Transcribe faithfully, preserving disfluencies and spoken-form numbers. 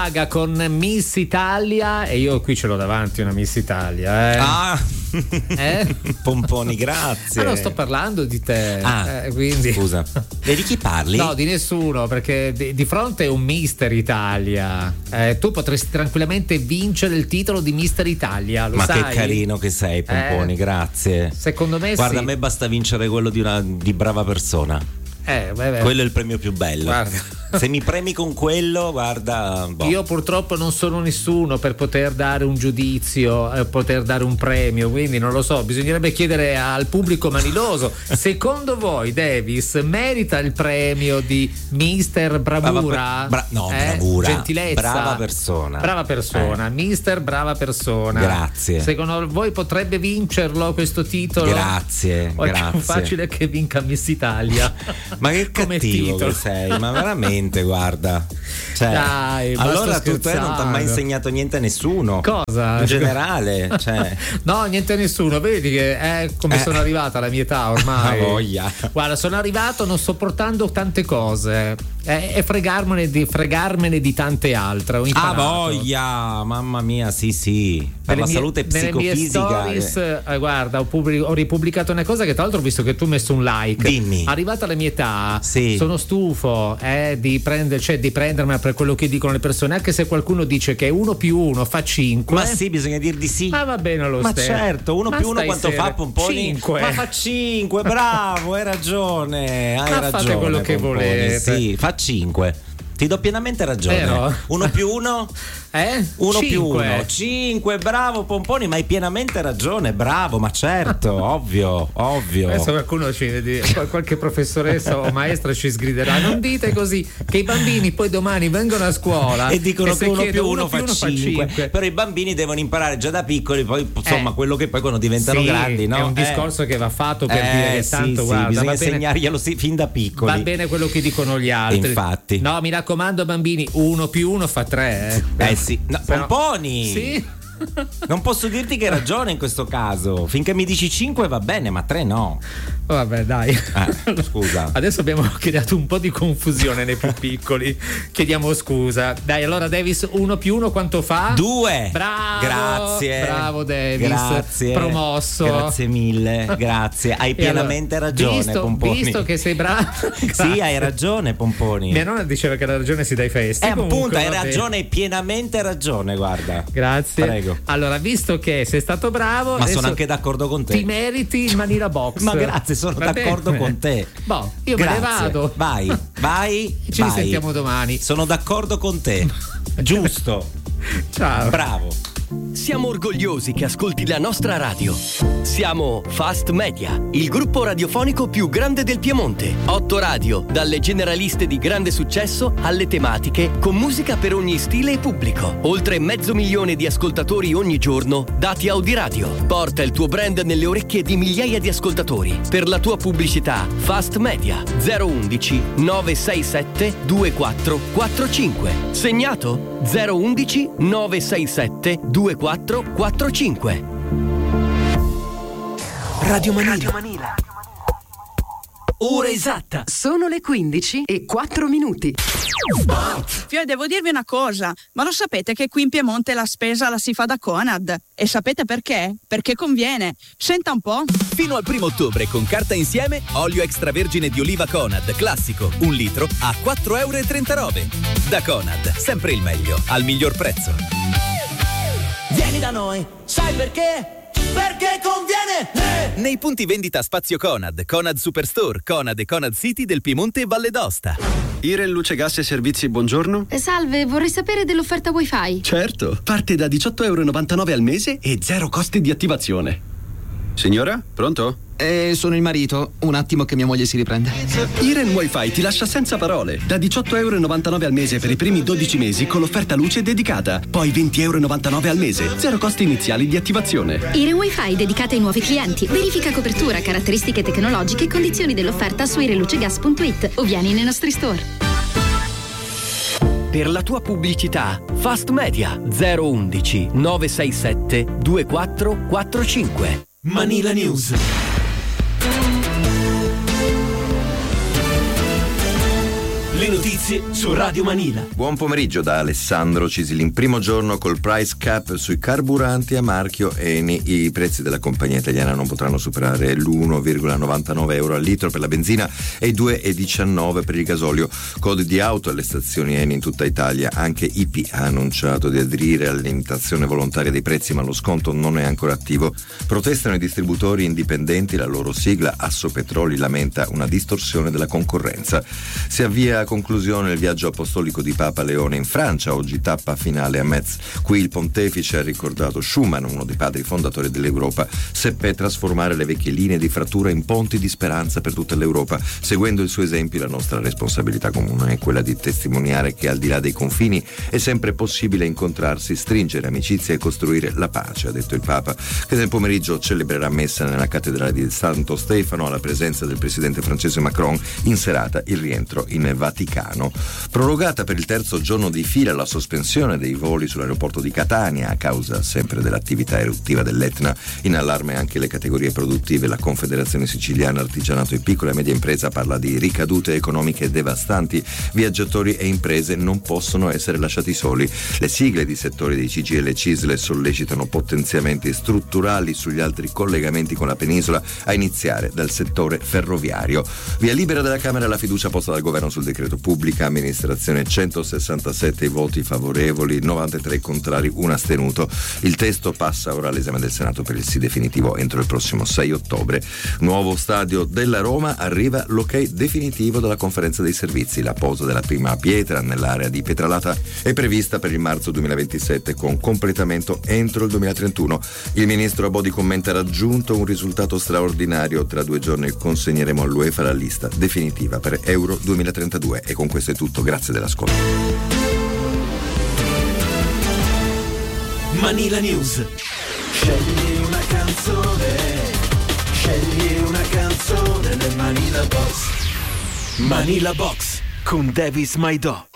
con Miss Italia, e io qui ce l'ho davanti una Miss Italia, eh. Ah, eh? Pomponi, grazie. Ma non sto parlando di te, ah, eh, quindi. Scusa, e di chi parli? No, di nessuno, perché di, di fronte a un Mister Italia, eh, tu potresti tranquillamente vincere il titolo di Mister Italia, lo Ma sai? che carino che sei, Pomponi, eh, grazie. Secondo me guarda, sì. a me basta vincere quello di una di brava persona. Eh, beh, beh. Quello è il premio più bello. Guarda. Se mi premi con quello, guarda, boh. Io purtroppo non sono nessuno per poter dare un giudizio, eh, poter dare un premio, quindi non lo so, bisognerebbe chiedere al pubblico maniloso. Secondo voi Davis merita il premio di Mister Bravura? Bra- no, eh? bravura. Gentilezza. Brava persona. Brava persona, eh. Mister Brava persona. Grazie. Secondo voi potrebbe vincerlo questo titolo? Grazie, o è grazie. più facile che vinca Miss Italia? Ma che Come cattivo titolo. che sei, ma veramente, guarda. Cioè, Dai, ma allora sto tu te non ti ha mai scherzando. insegnato niente a nessuno. Cosa? In generale, cioè. No, niente a nessuno. Vedi che è come Eh. sono arrivata alla mia età ormai. Ah, voglia. Guarda, sono arrivato non sopportando tante cose e, e fregarmene, di, fregarmene di tante altre. Ho Ah, imparato. voglia, mamma mia, sì, sì. Per Nelle la mie- salute nelle mie psicofisica. stories, eh, guarda, ho, pubblic- ho ripubblicato una cosa che tra l'altro ho visto che tu hai messo un like. Dimmi. Arrivata alla mia età, Sì. sono stufo eh, di, prendere, cioè, di prendermela per quello che dicono le persone, anche se qualcuno dice che uno più uno fa cinque. Ma sì, bisogna dir di sì. Ma va bene lo Ma stesso. certo, uno Ma più uno stai quanto serio? fa, Pomponi? Cinque. Ma fa cinque, bravo, hai ragione, hai Ma ragione. fate quello che Pomponi, volete. Sì, fa cinque. Ti do pienamente ragione. Vero? Uno più uno? Eh? Uno Cinque. più uno, cinque, bravo Pomponi, ma hai pienamente ragione, bravo, ma certo, ovvio, ovvio. Adesso qualcuno ci vede, qualche professoressa o maestra ci sgriderà. Non dite così, che i bambini poi domani vengono a scuola E dicono se che uno chiedo più uno, fa, cinque. cinque. Però i bambini devono imparare già da piccoli, poi insomma Eh. quello che poi quando diventano Sì, grandi, no? è un Eh. discorso che va fatto per Eh, dire che sì, tanto sì, guarda, bisogna va bene, insegnarglielo sì, fin da piccoli. va bene quello che dicono gli altri. Infatti. No, mi raccomando bambini, uno più uno fa tre. Eh, Eh sì, no, Però- Pomponi. Sì. Non posso dirti che hai ragione in questo caso. Finché mi dici cinque va bene, ma tre no. Vabbè, dai. Eh, scusa. Adesso abbiamo creato un po' di confusione nei più piccoli. Chiediamo scusa. Dai, allora Davis, uno più uno quanto fa? Due. Bravo. Grazie. Bravo Davis. Grazie. Promosso. Grazie mille. Grazie. Hai E pienamente allora, ragione, visto, Pomponi. Visto che sei bravo. Sì, hai ragione, Pomponi. Mia nonna diceva che la ragione si dà ai festi. Eh, Comunque, appunto, hai va bene. ragione, hai pienamente ragione, guarda. Grazie. Prego. Allora, visto che sei stato bravo, Ma adesso sono anche d'accordo con te. ti meriti il Manila Box. Ma grazie, sono Va d'accordo bene? con te. Boh, io Grazie. me ne vado. Vai, vai. Ci vai. risentiamo domani. Sono d'accordo con te. Giusto. Ciao. Bravo. Siamo orgogliosi che ascolti la nostra radio. Siamo Fast Media, il gruppo radiofonico più grande del Piemonte. Otto radio, dalle generaliste di grande successo alle tematiche, con musica per ogni stile e pubblico. Oltre mezzo milione di ascoltatori ogni giorno, dati Audiradio. Porta il tuo brand nelle orecchie di migliaia di ascoltatori. Per la tua pubblicità, Fast Media zero undici nove sei sette due quattro quattro cinque. Segnato? zero undici nove sei sette due quattro quattro cinque. Radio Manila. Radio Manila. Ora esatta. Sono le quindici e quattro minuti. Fio, devo dirvi una cosa, ma lo sapete che qui in Piemonte la spesa la si fa da Conad? E sapete perché? Perché conviene. Senta un po'. Fino al primo ottobre con carta insieme, olio extravergine di oliva Conad, classico, un litro a quattro e trentanove euro. Da Conad, sempre il meglio, al miglior prezzo. Vieni da noi, sai perché? Perché conviene! Eh! Nei punti vendita Spazio Conad, Conad Superstore, Conad e Conad City del Piemonte e Valle d'Aosta. Iren Luce Gas e Servizi, buongiorno. Eh, salve, vorrei sapere dell'offerta wifi. Certo, parte da diciotto e novantanove euro al mese e zero costi di attivazione. Signora, pronto? Eh, sono il marito, un attimo che mia moglie si riprende. Iren Wi-Fi ti lascia senza parole. Da diciotto e novantanove euro al mese per i primi dodici mesi con l'offerta luce dedicata. Poi venti e novantanove euro al mese, zero costi iniziali di attivazione. Iren Wi-Fi dedicata ai nuovi clienti. Verifica copertura, caratteristiche tecnologiche e condizioni dell'offerta su irenlucegas punto it o vieni nei nostri store. Per la tua pubblicità, Fast Media zero undici nove sei sette due quattro quattro cinque. Manila News. notizie su Radio Manila. Buon pomeriggio da Alessandro Cisilin. Primo giorno col price cap sui carburanti a marchio Eni. I prezzi della compagnia italiana non potranno superare l'uno virgola novantanove euro al litro per la benzina e i due virgola diciannove per il gasolio. Code di auto alle stazioni Eni in tutta Italia. Anche I P ha annunciato di aderire alla limitazione volontaria dei prezzi, ma lo sconto non è ancora attivo. Protestano i distributori indipendenti, la loro sigla Assopetroli lamenta una distorsione della concorrenza. Si avvia a conclusione il viaggio apostolico di Papa Leone in Francia, oggi tappa finale a Metz. Qui il pontefice ha ricordato Schumann, uno dei padri fondatori dell'Europa. Seppe trasformare le vecchie linee di frattura in ponti di speranza per tutta l'Europa. Seguendo il suo esempio, la nostra responsabilità comune è quella di testimoniare che al di là dei confini è sempre possibile incontrarsi, stringere amicizia e costruire la pace, ha detto il Papa, che nel pomeriggio celebrerà messa nella cattedrale di Santo Stefano alla presenza del presidente francese Macron. In serata il rientro in Vaticano. Prorogata per il terzo giorno di fila la sospensione dei voli sull'aeroporto di Catania a causa sempre dell'attività eruttiva dell'Etna. In allarme anche le categorie produttive. La Confederazione Siciliana Artigianato e Piccola e Media Impresa parla di ricadute economiche devastanti. Viaggiatori e imprese non possono essere lasciati soli. Le sigle di settori dei C G I L e C I S L sollecitano potenziamenti strutturali sugli altri collegamenti con la penisola, a iniziare dal settore ferroviario. Via libera della Camera la fiducia posta dal governo sul decreto pubblica amministrazione, centosessantasette i voti favorevoli, novantatré contrari, un astenuto. Il testo passa ora all'esame del Senato per il sì definitivo entro il prossimo sei ottobre. Nuovo stadio della Roma, arriva l'ok definitivo della conferenza dei servizi. La posa della prima pietra nell'area di Pietralata è prevista per il marzo duemilaventisette con completamento entro il duemilatrentuno. Il ministro Abodi commenta: raggiunto un risultato straordinario, tra due giorni consegneremo all'UEFA la lista definitiva per Euro duemilatrentadue. E con questo è tutto, grazie dell'ascolto. Manila News. Scegli una canzone, scegli una canzone nel Manila Box. Manila Box con Davis Maido.